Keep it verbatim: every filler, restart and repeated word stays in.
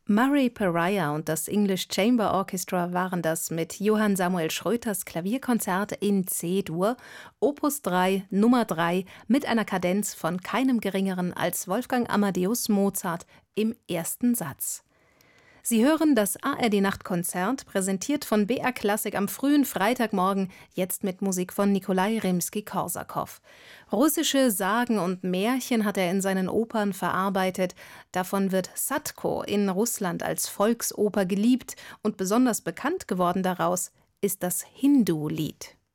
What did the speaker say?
Murray Pariah und das English Chamber Orchestra waren das mit Johann Samuel Schröters Klavierkonzert in C-Dur, Opus drei, Nummer drei, mit einer Kadenz von keinem Geringeren als Wolfgang Amadeus Mozart im ersten Satz. Sie hören das A R D-Nachtkonzert, präsentiert von B R Klassik am frühen Freitagmorgen, jetzt mit Musik von Nikolai Rimski-Korsakow. Russische Sagen und Märchen hat er in seinen Opern verarbeitet. Davon wird Sadko in Russland als Volksoper geliebt und besonders bekannt geworden daraus ist das Hindu-Lied.